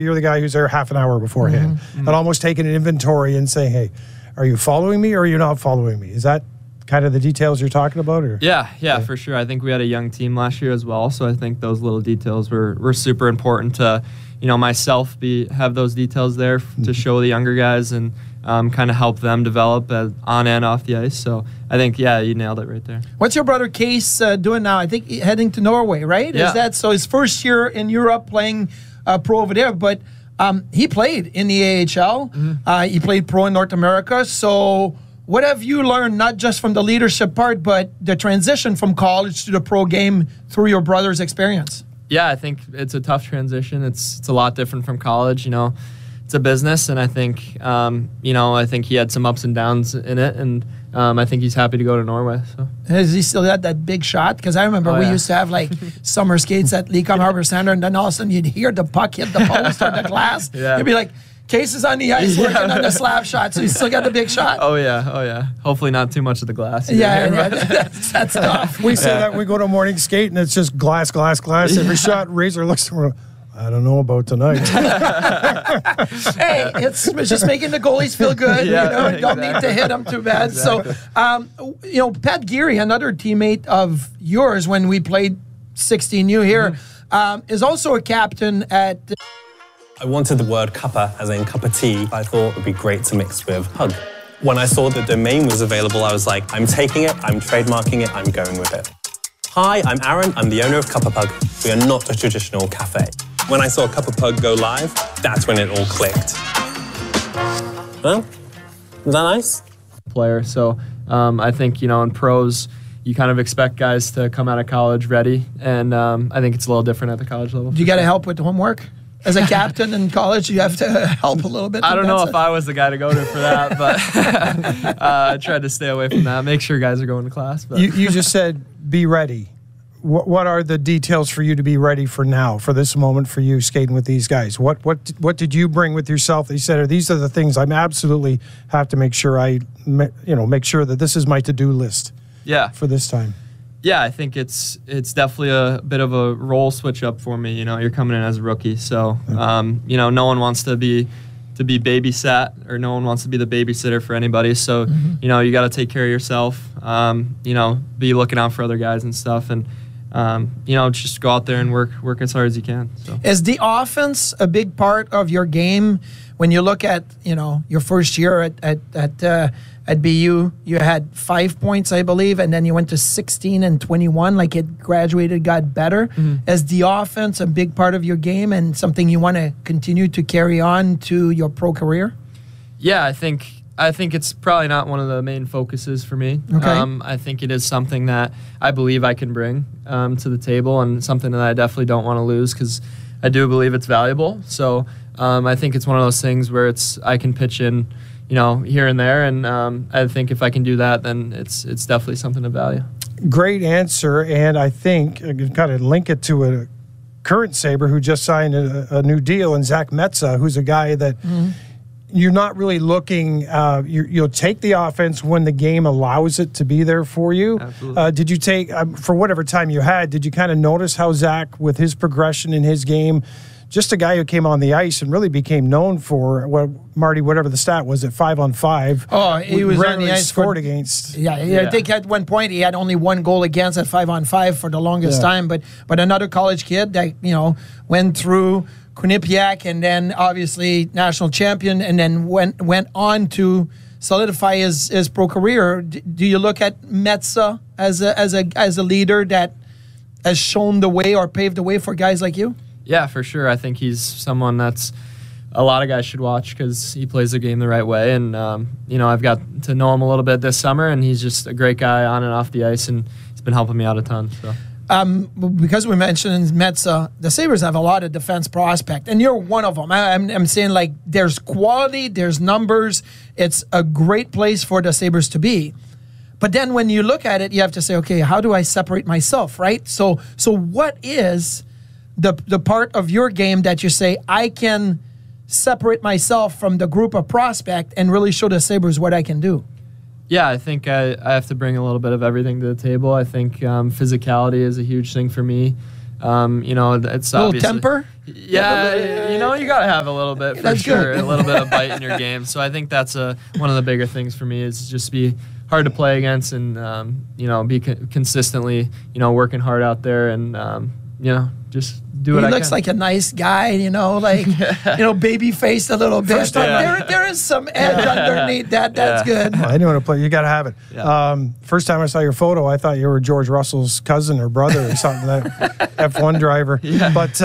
You're the guy who's there half an hour beforehand and almost taking an inventory and saying, hey, are you following me or are you not following me? Is that kind of the details you're talking about? Or? Yeah, for sure. I think we had a young team last year as well, so I think those little details were super important to, myself have those details there to show the younger guys and kind of help them develop on and off the ice. So I think, you nailed it right there. What's your brother Case doing now? I think heading to Norway, right? Yeah. Is that so? His first year in Europe playing pro over there, but he played in the AHL. He played pro in North America. So what have you learned, not just from the leadership part, but the transition from college to the pro game through your brother's experience? Yeah, I think it's a tough transition. It's a lot different from college. It's a business, and I think I think he had some ups and downs in it, and I think he's happy to go to Norway. So has he still got that big shot? Because I remember we used to have like summer skates at Lecom Harbor Center, and then all of a sudden you'd hear the puck hit the post or the glass. You'd be like, Case is on the ice working on the slap shot, so he's still got the big shot. Oh yeah. Hopefully not too much of the glass. That's tough. We say that we go to morning skate and it's just glass. Every shot, Razor looks to him. I don't know about tonight. Hey, it's just making the goalies feel good. Exactly. Don't need to hit them too bad. Exactly. So, Pat Geary, another teammate of yours when we played 16U here, is also a captain at... I wanted the word cuppa, as in cup of tea. I thought it would be great to mix with hug. When I saw the domain was available, I was like, I'm taking it, I'm trademarking it, I'm going with it. Hi, I'm Aaron, I'm the owner of Cuppa Pug. We are not a traditional cafe. When I saw Cuppa Pug go live, that's when it all clicked. Well, is that nice? Player, so I think, in pros, you kind of expect guys to come out of college ready, and I think it's a little different at the college level. Do you got to help with the homework? As a captain in college, you have to help a little bit. I don't know if I was the guy to go to for that, but I tried to stay away from that. Make sure guys are going to class. But. You just said be ready. What are the details for you to be ready for now, for this moment, for you skating with these guys? What did you bring with yourself that you said, these are the things I absolutely have to make sure make sure that this is my to-do list for this time? Yeah, I think it's definitely a bit of a role switch up for me. You're coming in as a rookie, so no one wants to be babysat, or no one wants to be the babysitter for anybody. So you got to take care of yourself. Be looking out for other guys and stuff, and just go out there and work as hard as you can. So. Is the offense a big part of your game? When you look at your first year at BU, you had 5 points, I believe, and then you went to 16 and 21. Like, it graduated, got better. Is the offense a big part of your game and something you want to continue to carry on to your pro career? Yeah, I think it's probably not one of the main focuses for me. Okay. I think it is something that I believe I can bring to the table, and something that I definitely don't want to lose, because I do believe it's valuable. So I think it's one of those things where I can pitch in, here and there, and I think if I can do that, then it's definitely something of value. Great answer, and I think I can kind of link it to a current Sabre who just signed a new deal, and Zach Metza, who's a guy that you're not really looking. You'll take the offense when the game allows it to be there for you. Absolutely. Did you take, for whatever time you had, did you kind of notice how Zach, with his progression in his game, just a guy who came on the ice and really became known for whatever the stat was at 5-on-5. Oh, he was on the ice scored against. Yeah, I think at one point he had only one goal against at 5-on-5 for the longest time. But another college kid that went through Quinnipiac and then obviously national champion, and then went on to solidify his pro career. Do you look at Metza as a leader that has shown the way or paved the way for guys like you? Yeah, for sure. I think he's someone that's a lot of guys should watch, because he plays the game the right way. And, I've got to know him a little bit this summer, and he's just a great guy on and off the ice, and he's been helping me out a ton. So. Because we mentioned Metza, the Sabres have a lot of defense prospect, and you're one of them. I'm saying, like, there's quality, there's numbers. It's a great place for the Sabres to be. But then when you look at it, you have to say, okay, how do I separate myself, right? So what is the part of your game that you say, I can separate myself from the group of prospect and really show the Sabres what I can do? Yeah, I think I have to bring a little bit of everything to the table. I think physicality is a huge thing for me. It's a little temper? Yeah, you know, you gotta have a little bit for That's sure, good. a little bit of bite in your game. So I think that's one of the bigger things for me is just be hard to play against and you know, be consistently, you know, working hard out there and you know, just do what I can. He looks like a nice guy, you know, like you know, baby faced a little bit. First time- But there is some edge underneath that. That's good. Well, anyone to play, you got to have it. Yeah. First time I saw your photo, I thought you were George Russell's cousin or brother or something, that F1 driver. But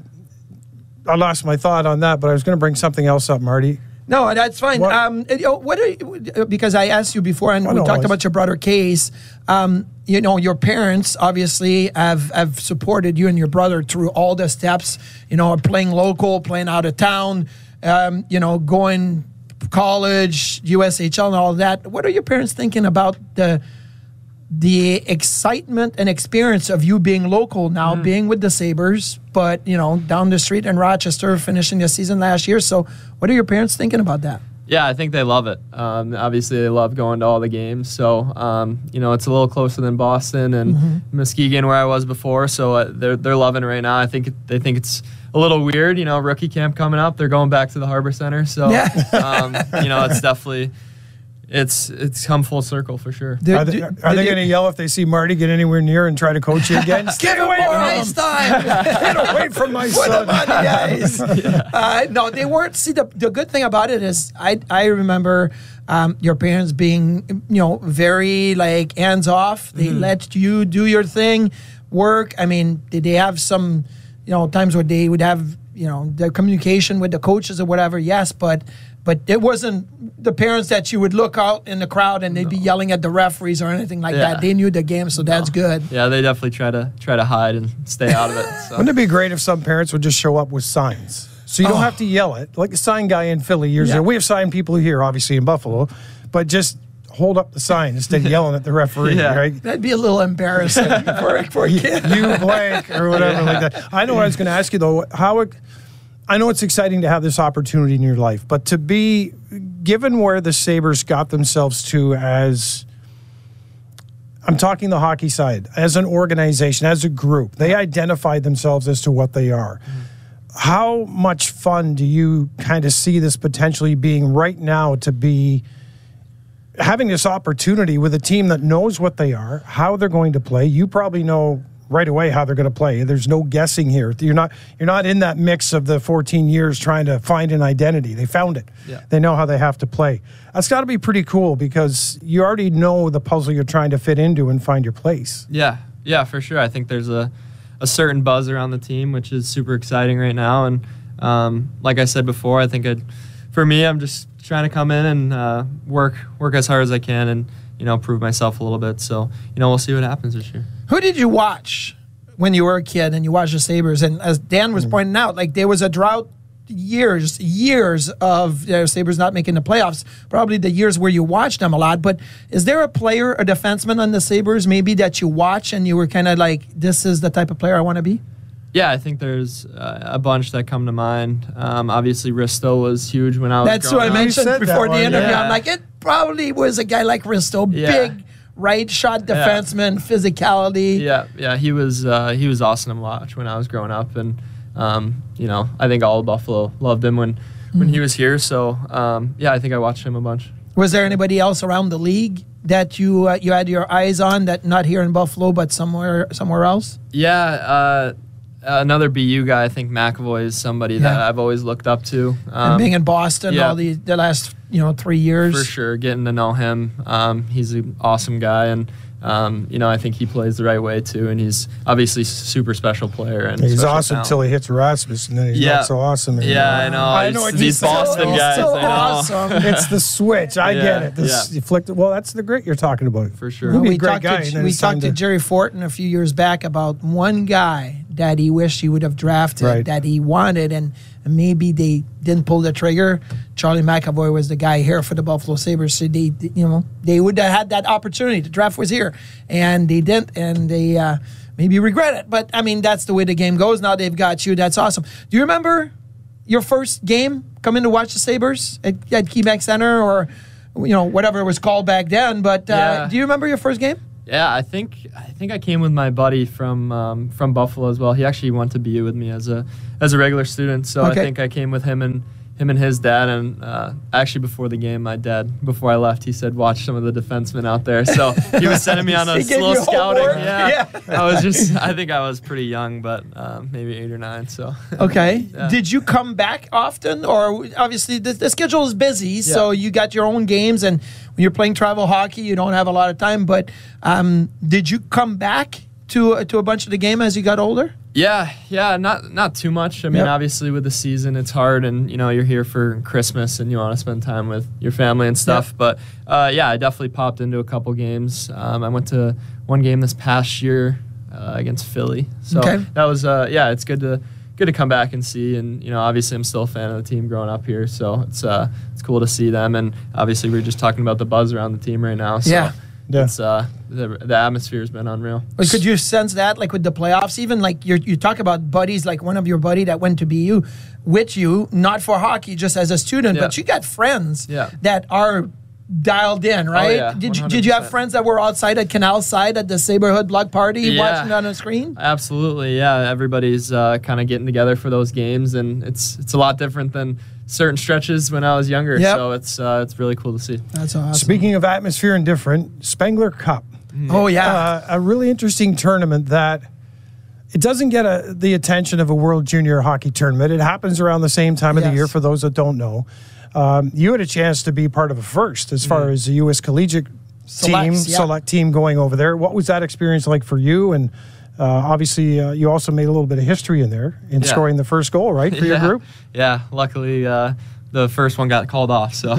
I lost my thought on that, but I was going to bring something else up, Marty. No, that's fine. What- You know, what are you, because I asked you before, and Oh, we no, talked I- about your brother Case. You know, your parents obviously have supported you and your brother through all the steps. You know, playing local, playing out of town. You know, going college, USHL, and all of that. What are your parents thinking about the excitement and experience of you being local now, being with the Sabres, but, you know, down the street in Rochester, finishing the season last year? So what are your parents thinking about that? Yeah, I think they love it. Obviously, they love going to all the games. So, you know, it's a little closer than Boston and Muskegon, where I was before. So they're loving it right now. I think they think it's a little weird. You know, rookie camp coming up. They're going back to the Harbor Center. So, you know, it's definitely it's come full circle for sure. Are they going to yell if they see Marty get anywhere near and try to coach you again? Give him more ice time. Get away from my Put son. him on the ice. No, they weren't. See, the good thing about it is I remember your parents being, you know, very like hands off. They let you do your thing, work. I mean, did they have some, you know, times where they would have, you know, the communication with the coaches or whatever? Yes, but it wasn't the parents that you would look out in the crowd and they'd be yelling at the referees or anything like that. They knew the game, so that's good. Yeah, they definitely try to hide and stay out of it. So. Wouldn't it be great if some parents would just show up with signs? So you don't have to yell it. Like a sign guy in Philly years ago. We have sign people here, obviously, in Buffalo. But just hold up the sign instead of yelling at the referee, right? That'd be a little embarrassing for a kid. You blank or whatever like that. I know what I was going to ask you, though. I know it's exciting to have this opportunity in your life, but to be given where the Sabres got themselves to as, I'm talking the hockey side, as an organization, as a group, they identified themselves as to what they are. How much fun do you kind of see this potentially being right now to be having this opportunity with a team that knows what they are, how they're going to play? You probably know right away how they're going to play. There's no guessing here. You're not in that mix of the 14 years trying to find an identity. They found it. Yeah. They know how they have to play. That's got to be pretty cool because you already know the puzzle you're trying to fit into and find your place. Yeah, for sure. I think there's a certain buzz around the team, which is super exciting right now. And like I said before, I think for me, I'm just trying to come in and work as hard as I can and, you know, prove myself a little bit. So, you know, we'll see what happens this year. Who did you watch when you were a kid and you watched the Sabres? And as Dan was pointing out, like there was a drought years of Sabres not making the playoffs, probably the years where you watched them a lot. But is there a player, a defenseman on the Sabres maybe that you watch and you were kind of like, this is the type of player I want to be? Yeah, I think there's a bunch that come to mind. Obviously, Risto was huge when I was That's growing what I up. mentioned said that before the one, interview. yeah. I'm like, it probably was a guy like Risto, Yeah. big right shot defenseman, physicality. Yeah, he was awesome to watch when I was growing up, and you know, I think all of Buffalo loved him when he was here. So yeah, I think I watched him a bunch. Was there anybody else around the league that you had your eyes on that not here in Buffalo but somewhere else? Yeah, another BU guy. I think McAvoy is somebody that I've always looked up to. And being in Boston all the last 3 years. For sure, getting to know him. He's an awesome guy, and you know, I think he plays the right way too. And he's obviously a super special player. And He's special awesome talent. until he hits Rasmus, and then he's not so awesome anymore. Yeah, I know. I know what These you said. Boston He's guys. so I know. awesome. It's the switch. I get it. You flicked it. Well, that's the grit you're talking about. For sure. He'd be a We great talked guy. and then we it's talked time to Jerry Fortin a few years back about one guy that he wished he would have drafted, that he wanted, and maybe they didn't pull the trigger. Charlie McAvoy was the guy here for the Buffalo Sabres. So they would have had that opportunity. The draft was here, and they didn't, and they maybe regret it. But I mean, that's the way the game goes. Now they've got you. That's awesome. Do you remember your first game coming to watch the Sabres at KeyBank Center or whatever it was called back then? But do you remember your first game? Yeah, I think I came with my buddy from Buffalo as well. He actually went to BU with me as a regular student, so I think I came with him and his dad. And actually, before the game, my dad, before I left, he said, "Watch some of the defensemen out there." So he was sending me on a slow scouting. Yeah. I think I was pretty young, but maybe 8 or 9. So okay, did you come back often, or obviously the schedule is busy, so you got your own games, and when you're playing travel hockey, you don't have a lot of time. But did you come back to a bunch of the game as you got older? Yeah, not too much. I mean, obviously with the season, it's hard, and you're here for Christmas, and you want to spend time with your family and stuff. But I definitely popped into a couple games. I went to one game this past year against Philly, so that was it's good to come back and see. And obviously I'm still a fan of the team growing up here, so it's cool to see them. And obviously we're just talking about the buzz around the team right now. So it's the atmosphere's been unreal. But could you sense that, like with the playoffs, even like you talk about buddies, like one of your buddy that went to BU with you, not for hockey, just as a student, but you got friends that are dialed in, right? Oh, yeah, did you have friends that were outside at Canal Side at the Saberhood block party watching it on a screen? Absolutely, yeah. Everybody's kind of getting together for those games, and it's a lot different than certain stretches when I was younger. So it's really cool to see. That's awesome. Speaking of atmosphere and different, Spengler Cup. Oh yeah, a really interesting tournament that it doesn't get the attention of a World Junior Hockey Tournament. It happens around the same time of the year. For those that don't know, you had a chance to be part of a first as far as the U.S. Collegiate select team going over there. What was that experience like for you? And obviously, you also made a little bit of history in there in scoring the first goal, right, for your group? Yeah, luckily the first one got called off, so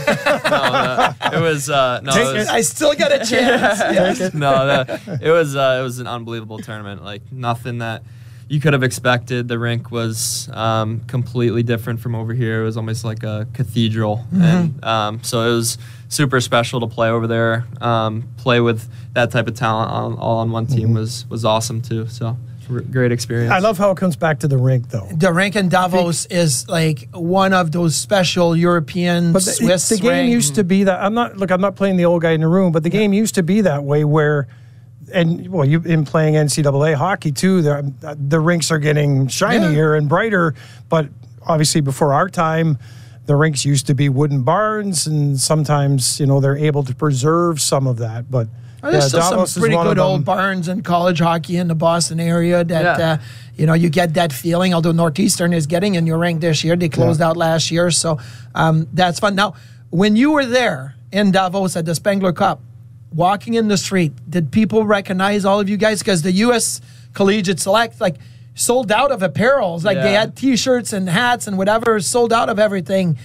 it was I still got a chance. It was an unbelievable tournament. Like nothing that you could have expected. The rink was completely different from over here. It was almost like a cathedral, and so it was super special to play over there. Play with that type of talent all on one team was awesome too. So great experience. I love how it comes back to the rink, though. The rink in Davos is like one of those special European Swiss. The game used to be that. I'm not playing the old guy in the room, but the game used to be that way where. And well, you've been playing NCAA hockey too. The rinks are getting shinier and brighter, but obviously before our time, the rinks used to be wooden barns, and sometimes they're able to preserve some of that. But there's still some pretty good old barns in college hockey in the Boston area that you get that feeling. Although Northeastern is getting a new rink this year, they closed out last year, so that's fun. Now, when you were there in Davos at the Spengler Cup, walking in the street, did people recognize all of you guys? Because the U.S. Collegiate Select, like, sold out of apparels. Like, they had T-shirts and hats and whatever, sold out of everything.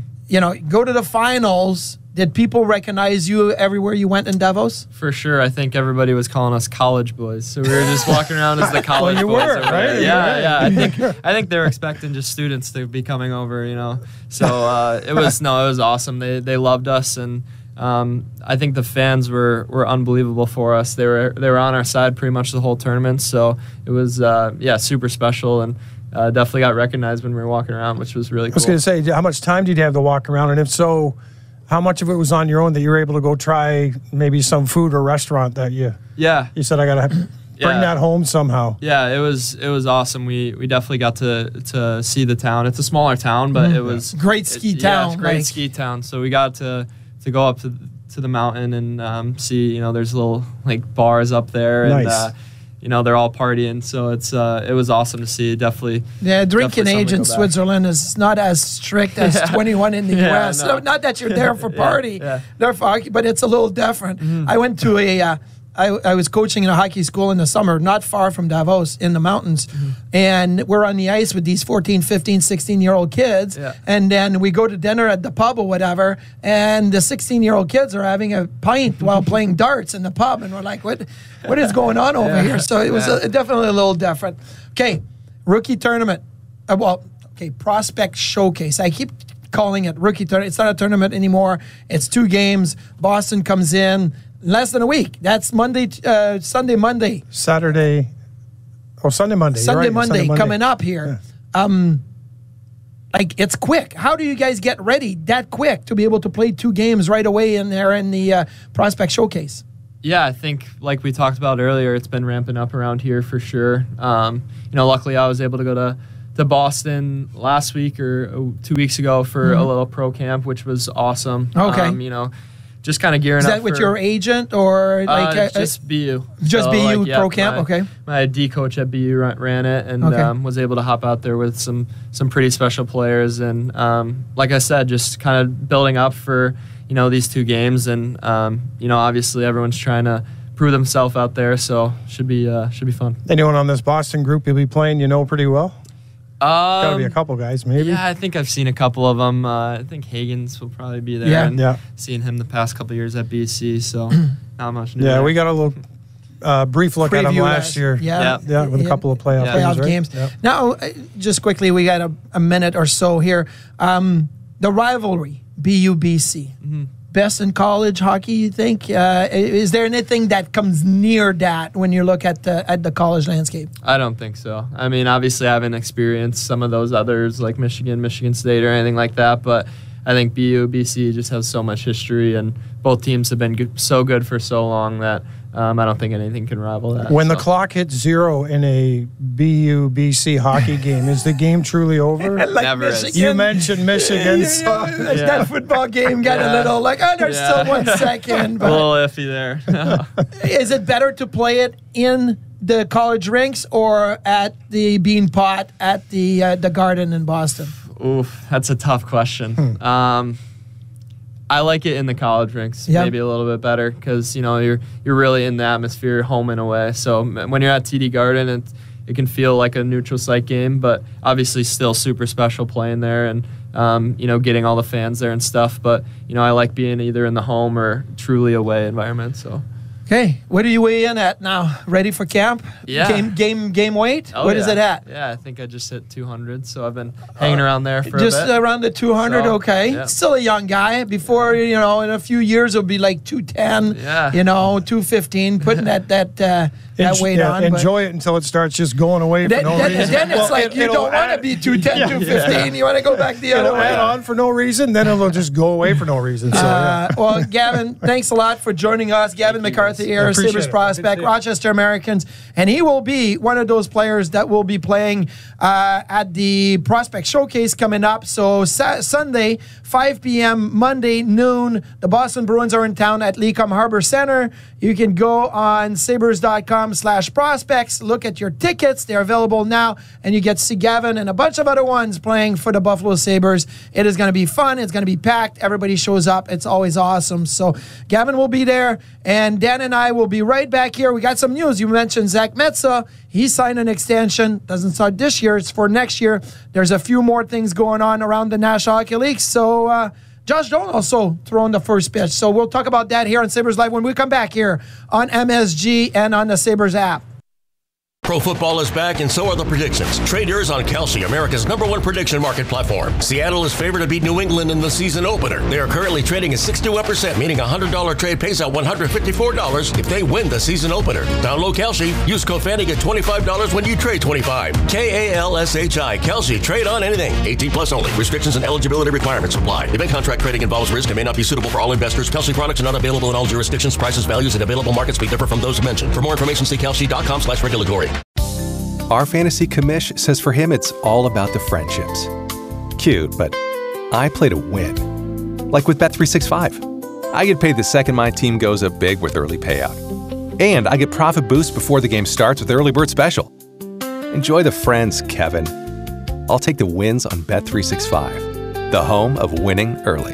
Go to the finals. Did people recognize you everywhere you went in Davos? For sure. I think everybody was calling us college boys. So we were just walking around as the college boys. Were, right? Yeah. I think they were expecting just students to be coming over, So it was awesome. They loved us, and I think the fans were unbelievable for us. They were on our side pretty much the whole tournament. So it was super special, and definitely got recognized when we were walking around, which was really cool. I was going to say, how much time did you have to walk around, and if so, how much of it was on your own that you were able to go try maybe some food or restaurant that you said I got to bring that home somehow? Yeah, it was awesome. We definitely got to see the town. It's a smaller town, but it was great ski town. Yeah, it's great ski town. So we got to go up to the mountain and see. There's little like bars up there, nice. And they're all partying. So it was awesome to see. Definitely. Yeah, drinking age in Switzerland is not as strict as 21 in the U.S. No. So not that you're there for party, there for hockey, but it's a little different. I went to I was coaching in a hockey school in the summer, not far from Davos in the mountains. And we're on the ice with these 14, 15, 16-year-old kids. And then we go to dinner at the pub or whatever, and the 16-year-old kids are having a pint while playing darts in the pub. And we're like, what is going on over here? So it was definitely a little different. Okay, rookie tournament. Prospect showcase. I keep calling it rookie tournament. It's not a tournament anymore. It's 2 games. Boston comes in less than a week. That's Sunday, Monday. Sunday, Monday. Sunday, Monday coming up here. It's quick. How do you guys get ready that quick to be able to play 2 games right away in there in the Prospect Showcase? Yeah, I think like we talked about earlier, it's been ramping up around here for sure. Luckily I was able to go to Boston last week or 2 weeks ago for a little pro camp, which was awesome. Okay. Just kind of gearing up. Is that with your agent or like just BU? Just BU pro camp? Okay. My D coach at BU ran it and was able to hop out there with some pretty special players. And like I said, just kind of building up for these 2 games. And obviously everyone's trying to prove themselves out there, so should be fun. Anyone on this Boston group you'll be playing pretty well? Got to be a couple guys, maybe. Yeah, I think I've seen a couple of them. I think Hagens will probably be there. Yeah. Seen him the past couple of years at BC, so not much new. Yeah, there. we got a little brief look at him last year. Yeah, with a couple of playoff games. Right? Now, just quickly, we got a minute or so here. The rivalry, BU-BC. Best in college hockey, you think? Is there anything that comes near that when you look at the college landscape? I don't think so. I mean, obviously I haven't experienced some of those others like Michigan State or anything like that, but I think BU, BC just has so much history, and both teams have been so good for so long that I don't think anything can rival that. When the clock hits 0 in a BU-BC hockey game, is the game truly over? Never is. You mentioned Michigan. That football game got a little like, there's still 1 second. But a little iffy there. Is it better to play it in the college rinks or at the Bean Pot at the Garden in Boston? Oof, that's a tough question. I like it in the college rinks, maybe a little bit better because you're really in the atmosphere, home and away. So when you're at TD Garden, it can feel like a neutral site game, but obviously still super special playing there and getting all the fans there and stuff. But I like being either in the home or truly away environment. So. Okay, what are you weighing at now? Ready for camp? Yeah. Game weight? What is it at? Yeah, I think I just hit 200, so I've been hanging around there for a bit. Just around the 200, so, okay. Yeah. Still a young guy. Before, in a few years, it'll be like 210, 215, putting that weight on. Enjoy it until it starts just going away for no reason. Then it's like you don't want to be 210, 215. You want to go back the other way. Add on for no reason, then it'll just go away for no reason. So, well, Gavin, thanks a lot for joining us. Gavin McCarthy here, Sabres prospect, Rochester Americans, and he will be one of those players that will be playing at the Prospect Showcase coming up. So Sunday, 5 p.m., Monday, noon, the Boston Bruins are in town at Lecom Harbor Center. You can go on sabres.com/prospects, look at your tickets. They're available now, and you get to see Gavin and a bunch of other ones playing for the Buffalo Sabres. It is going to be fun. It's going to be packed. Everybody shows up. It's always awesome. So Gavin will be there, and Dan and I will be right back here. We got some news. You mentioned Zach Metsa. He signed an extension. Doesn't start this year. It's for next year. There's a few more things going on around the National Hockey League. So Josh Doan also throwing the first pitch. So we'll talk about that here on Sabres Live when we come back here on MSG and on the Sabres app. Pro football is back, and so are the predictions. Trade yours on Kalshi, America's #1 prediction market platform. Seattle is favored to beat New England in the season opener. They are currently trading at 61%, meaning a $100 trade pays out $154 if they win the season opener. Download Kalshi. Use code FANNY, get $25 when you trade $25. KALSHI. Kalshi. Trade on anything. 18 plus only. Restrictions and eligibility requirements apply. Event contract trading involves risk and may not be suitable for all investors. Kalshi products are not available in all jurisdictions. Prices, values, and available markets may differ from those mentioned. For more information, see kalshi.com/regulatory. Our fantasy commish says for him it's all about the friendships. Cute, but I play to win. Like with Bet365. I get paid the second my team goes up big with early payout. And I get profit boost before the game starts with Early Bird Special. Enjoy the friends, Kevin. I'll take the wins on Bet365, the home of winning early.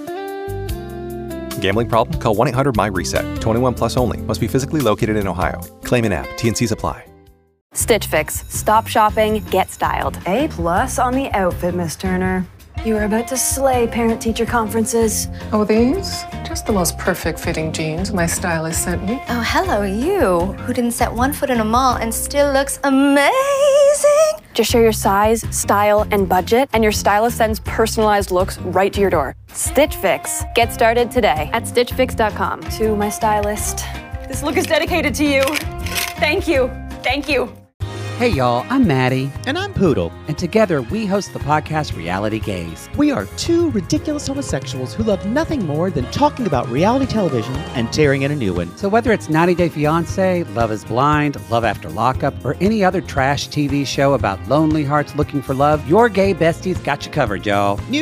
Gambling problem? Call 1-800-MY-RESET. 21 plus only. Must be physically located in Ohio. Claim an app. T&Cs apply. Stitch Fix. Stop shopping, get styled. A+ on the outfit, Miss Turner. You are about to slay parent-teacher conferences. Oh, these? Just the most perfect fitting jeans my stylist sent me. Oh, hello, you, who didn't set one foot in a mall and still looks amazing. Just share your size, style, and budget, and your stylist sends personalized looks right to your door. Stitch Fix. Get started today at StitchFix.com. To my stylist, this look is dedicated to you. Thank you. Thank you. Hey y'all, I'm Maddie. And I'm Poodle. And together we host the podcast Reality Gaze. We are two ridiculous homosexuals who love nothing more than talking about reality television and tearing in a new one. So whether it's 90 Day Fiancé, Love is Blind, Love After Lockup, or any other trash TV show about lonely hearts looking for love, your gay besties got you covered, y'all.